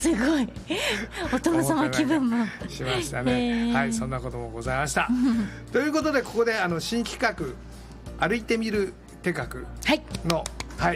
すごいお殿様気分もしましたね。はい、そんなこともございましたということで、ここで新企画歩いてみる計画の、はい、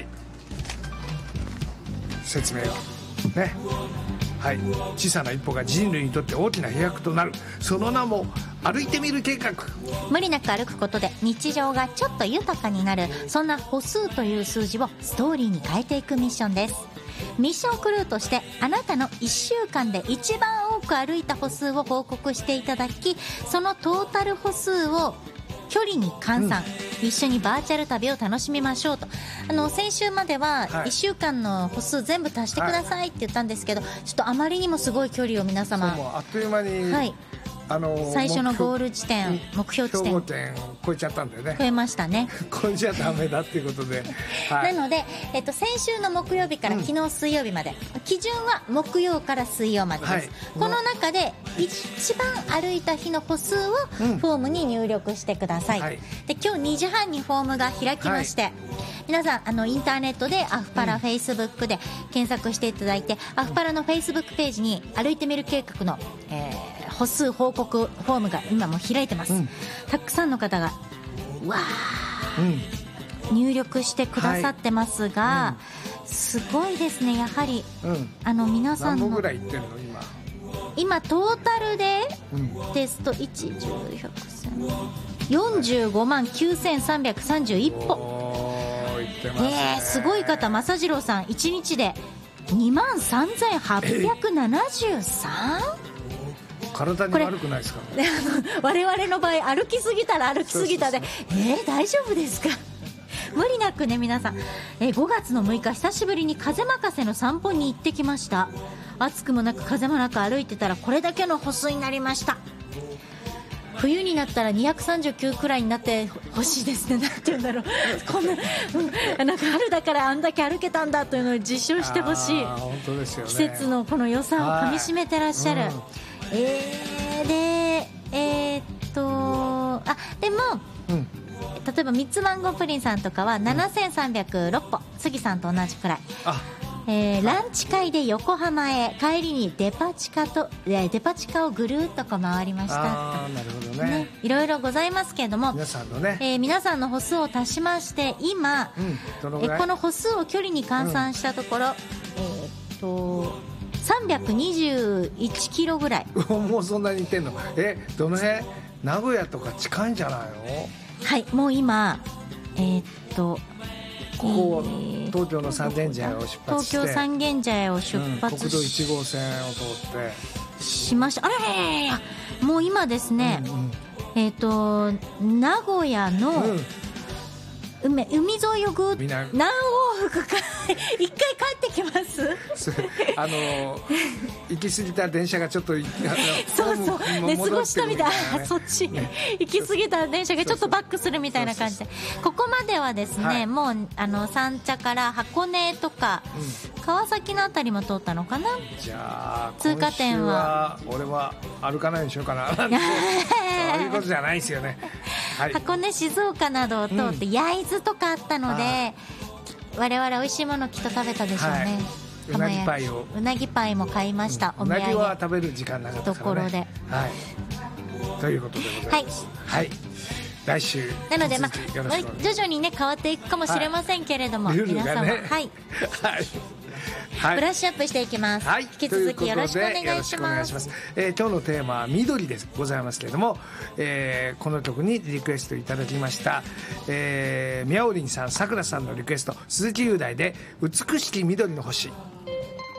説明をね。はい、小さな一歩が人類にとって大きな飛躍となる、その名も歩いてみる計画。 無理なく歩くことで日常がちょっと豊かになる、そんな歩数という数字をストーリーに変えていくミッションです。ミッションクルーとしてあなたの1週間で一番多く歩いた歩数を報告していただき、そのトータル歩数を距離に換算、一緒にバーチャル旅を楽しみましょうと。先週までは1週間の歩数全部足してくださいって言ったんですけど、ちょっとあまりにもすごい距離を皆様、 もうあっという間に、 最初のゴール地点、目標地点を超えちゃったんだよね。 超えましたね。 超えちゃダメだっていうことで、はい、 なので、先週の木曜日から昨日水曜日まで、基準は木曜から水曜までです、はい、この中で一番歩いた日の歩数をフォームに入力してください、はい、で今日2時半にフォームが開きまして、はい、皆さんインターネットでアフパラフェイスブックで検索していただいて、アフパラのフェイスブックページに歩いてみる計画の、歩数報告フォームが今も開いてます、たくさんの方がわー、入力してくださってますが、すごいですね。やはり、皆さんの何本ぐらいいってるの今トータルで、ですと45万9331歩。 いってますね。 すごい方、正次郎さん1日で2万3873。 体に悪くないですか？ 我々の場合歩きすぎたら歩きすぎたで、大丈夫ですか？無理なくね皆さん、5月の6日久しぶりに風任せの散歩に行ってきました。暑くもなく風もなく歩いてたらこれだけの歩数になりました。冬になったら239くらいになってほしいですね。なんて言うんだろう、こんな、なんか春だからあんだけ歩けたんだというのを実証してほしい。 本当ですよね。 季節のこの良さをかみしめてらっしゃる、ででも、例えば三つマンゴープリンさんとかは7306歩、杉さんと同じくらい。ランチ会で横浜へ、帰りにデパ地下をぐるっとこう回りました。 なるほどね。 いろいろございますけれども、 皆さんのね、 皆さんの歩数を足しまして今、この歩数を距離に換算したところ、321キロぐらい。 もうそんなにいってんの？どの辺？名古屋とか近いんじゃないの？ はい、もう今ここ東京の三軒茶屋を出発して、 東京三軒茶屋を出発国道1号線を通ってしました。もう今ですね、名古屋の、海沿いをぐっ何往復か一回帰ってきます。 行き過ぎた電車がちょっとそう寝過ごしたみたいな、そっち行き過ぎた電車がちょっとバックするみたいな感じで、ここまではですね、もう三茶から箱根とか、川崎のあたりも通ったのかな。 じゃあ通過点は俺は歩かないようにしようかなそういうことじゃないですよね。 箱根静岡などを通って焼津とかあったので、我々美味しいものきっと食べたでしょうね。 うなぎパイも買いました。 うなぎは食べる時間なかったからね。ところで、ということでございます。来週なので、徐々にね変わっていくかもしれませんけれども、皆様ブラッシュアップしていきます。引き続きよろしくお願いします。 今日のテーマは緑でございますけれども、この曲にリクエストいただきました、みやおりんさん、さくらさんのリクエスト、鈴木雄大で美しき緑の星。